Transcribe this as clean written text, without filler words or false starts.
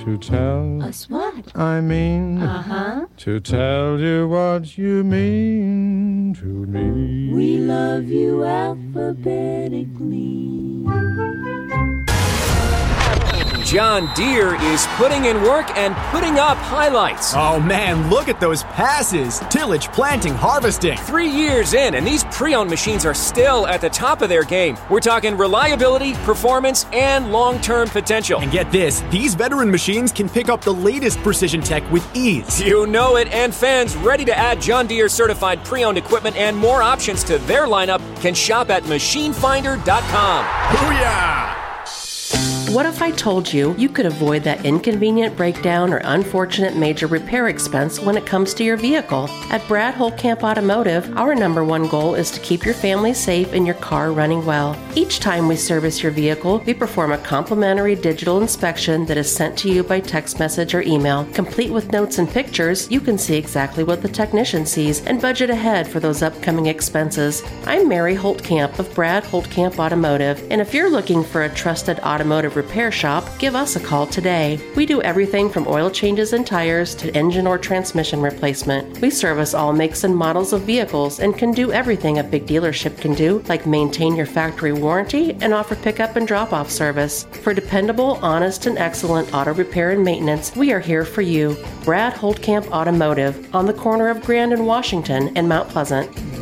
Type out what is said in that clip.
to tell us what? I mean, to tell you what you mean to me. We love you alphabetically. John Deere is putting in work and putting up highlights. Oh man, look at those passes. Tillage, planting, harvesting. 3 years in, and these pre-owned machines are still at the top of their game. We're talking reliability, performance, and long-term potential. And get this, these veteran machines can pick up the latest precision tech with ease. You know it, and fans ready to add John Deere certified pre-owned equipment and more options to their lineup can shop at machinefinder.com. Booyah! What if I told you you could avoid that inconvenient breakdown or unfortunate major repair expense when it comes to your vehicle? At Brad Holtkamp Automotive, our number one goal is to keep your family safe and your car running well. Each time we service your vehicle, we perform a complimentary digital inspection that is sent to you by text message or email. Complete with notes and pictures, you can see exactly what the technician sees and budget ahead for those upcoming expenses. I'm Mary Holtkamp of Brad Holtkamp Automotive, and if you're looking for a trusted automotive repair shop, give us a call today. We do everything from oil changes and tires to engine or transmission replacement. We service all makes and models of vehicles and can do everything a big dealership can do, like maintain your factory warranty and offer pickup and drop-off service. For dependable, honest, and excellent auto repair and maintenance, we are here for you. Brad Holtkamp Automotive, on the corner of Grand and Washington and Mount Pleasant.